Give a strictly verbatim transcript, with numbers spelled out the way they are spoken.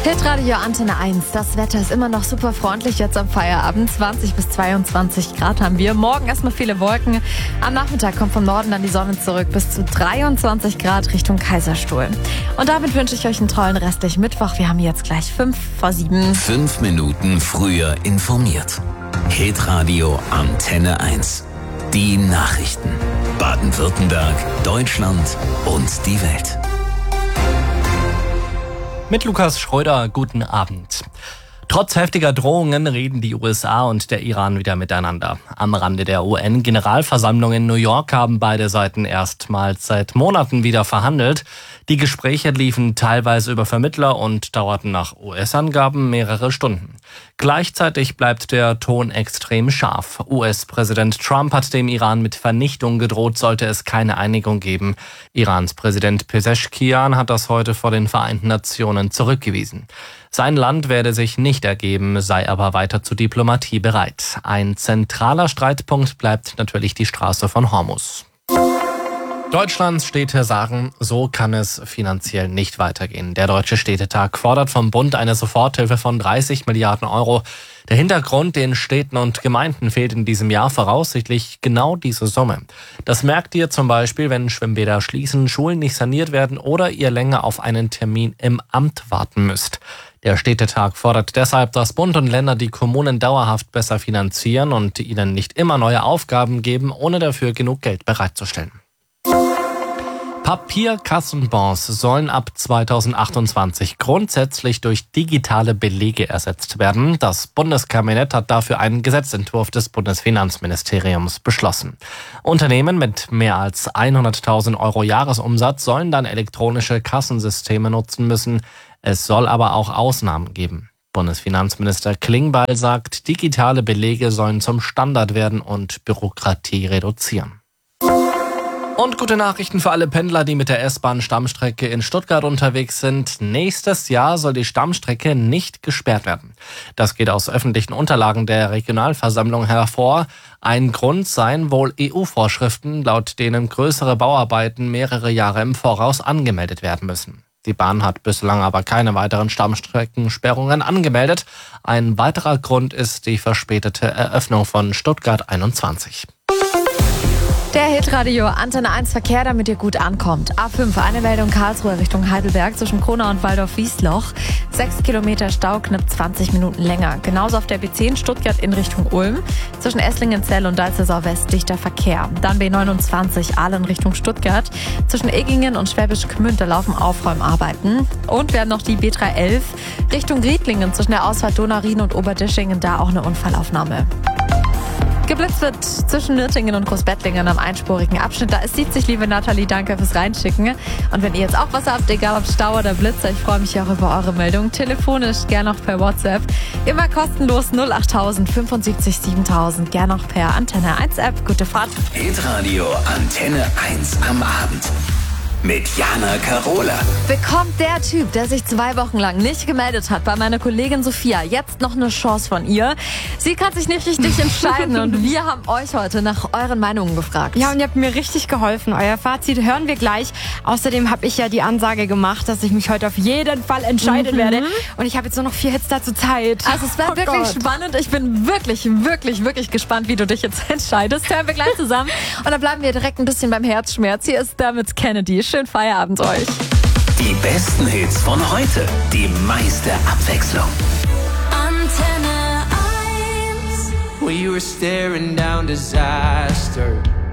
Hitradio Antenne eins. Das Wetter ist immer noch super freundlich jetzt am Feierabend. zwanzig bis zweiundzwanzig Grad haben wir. Morgen erstmal viele Wolken. Am Nachmittag kommt vom Norden dann die Sonne zurück. Bis zu dreiundzwanzig Grad Richtung Kaiserstuhl. Und damit wünsche ich euch einen tollen restlichen Mittwoch. Wir haben jetzt gleich fünf vor sieben. Fünf Minuten früher informiert. Hitradio Antenne eins. Die Nachrichten. Baden-Württemberg, Deutschland und die Welt. Mit Lukas Schröder, guten Abend. Trotz heftiger Drohungen reden die U S A und der Iran wieder miteinander. Am Rande der U N-Generalversammlung in New York haben beide Seiten erstmals seit Monaten wieder verhandelt. Die Gespräche liefen teilweise über Vermittler und dauerten nach U S-Angaben mehrere Stunden. Gleichzeitig bleibt der Ton extrem scharf. U S-Präsident Trump hat dem Iran mit Vernichtung gedroht, sollte es keine Einigung geben. Irans Präsident Pezeshkian hat das heute vor den Vereinten Nationen zurückgewiesen. Sein Land werde sich nicht ergeben, sei aber weiter zur Diplomatie bereit. Ein zentraler Streitpunkt bleibt natürlich die Straße von Hormuz. Deutschlands Städte sagen, so kann es finanziell nicht weitergehen. Der Deutsche Städtetag fordert vom Bund eine Soforthilfe von dreißig Milliarden Euro. Der Hintergrund, den Städten und Gemeinden fehlt in diesem Jahr voraussichtlich genau diese Summe. Das merkt ihr zum Beispiel, wenn Schwimmbäder schließen, Schulen nicht saniert werden oder ihr länger auf einen Termin im Amt warten müsst. Der Städtetag fordert deshalb, dass Bund und Länder die Kommunen dauerhaft besser finanzieren und ihnen nicht immer neue Aufgaben geben, ohne dafür genug Geld bereitzustellen. Papierkassenbons sollen ab zweitausendachtundzwanzig grundsätzlich durch digitale Belege ersetzt werden. Das Bundeskabinett hat dafür einen Gesetzentwurf des Bundesfinanzministeriums beschlossen. Unternehmen mit mehr als hunderttausend Euro Jahresumsatz sollen dann elektronische Kassensysteme nutzen müssen. Es soll aber auch Ausnahmen geben. Bundesfinanzminister Klingbeil sagt, digitale Belege sollen zum Standard werden und Bürokratie reduzieren. Und gute Nachrichten für alle Pendler, die mit der S-Bahn-Stammstrecke in Stuttgart unterwegs sind. Nächstes Jahr soll die Stammstrecke nicht gesperrt werden. Das geht aus öffentlichen Unterlagen der Regionalversammlung hervor. Ein Grund seien wohl E U-Vorschriften, laut denen größere Bauarbeiten mehrere Jahre im Voraus angemeldet werden müssen. Die Bahn hat bislang aber keine weiteren Stammstreckensperrungen angemeldet. Ein weiterer Grund ist die verspätete Eröffnung von Stuttgart einundzwanzig. Der Hitradio Antenne eins Verkehr, damit ihr gut ankommt. A fünf, eine Meldung Karlsruhe Richtung Heidelberg zwischen Kronau und Waldorf-Wiesloch. Sechs Kilometer Stau, knapp zwanzig Minuten länger. Genauso auf der B zehn Stuttgart in Richtung Ulm. Zwischen Esslingen-Zell und Dalzesau West dichter Verkehr. Dann B neunundzwanzig Aalen Richtung Stuttgart. Zwischen Eggingen und Schwäbisch Gmünd, da laufen Aufräumarbeiten. Und wir haben noch die B dreihundertelf Richtung Riedlingen zwischen der Ausfahrt Donaurin und Oberdischingen, da auch eine Unfallaufnahme. Geblitzt wird zwischen Nürtingen und Großbettlingen am einspurigen Abschnitt. Da ist siebzig, liebe Nathalie, danke fürs Reinschicken. Und wenn ihr jetzt auch was habt, egal ob Stau oder Blitzer, ich freue mich auch über eure Meldung. Telefonisch, gern auch per WhatsApp. Immer kostenlos null achttausend fünfundsiebzig siebentausend, gern auch per Antenne eins App. Gute Fahrt. Hitradio Antenne eins am Abend. Mit Jana Karola. Bekommt der Typ, der sich zwei Wochen lang nicht gemeldet hat, bei meiner Kollegin Sophia, jetzt noch eine Chance von ihr? Sie kann sich nicht richtig entscheiden und wir haben euch heute nach euren Meinungen gefragt. Ja, und ihr habt mir richtig geholfen. Euer Fazit hören wir gleich. Außerdem habe ich ja die Ansage gemacht, dass ich mich heute auf jeden Fall entscheiden mhm. werde. Und ich habe jetzt nur noch vier Hits dazu Zeit. Also es wird oh wirklich Gott. spannend. Ich bin wirklich, wirklich, wirklich gespannt, wie du dich jetzt entscheidest. Hören wir gleich zusammen. Und dann bleiben wir direkt ein bisschen beim Herzschmerz. Hier ist Dermot Kennedy. Schönen Feierabend euch. Die besten Hits von heute. Die meiste Abwechslung. Antenne eins. We were staring down disaster.